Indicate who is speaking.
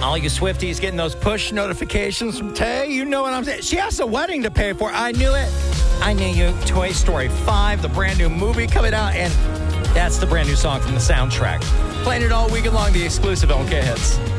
Speaker 1: All you Swifties getting those push notifications from Tay, you know what I'm saying. She has a wedding to pay for. I knew it. I knew you. Toy Story 5, the brand new movie coming out, and that's the brand new song from the soundtrack. Playing it all weekend long, the exclusive LK hits.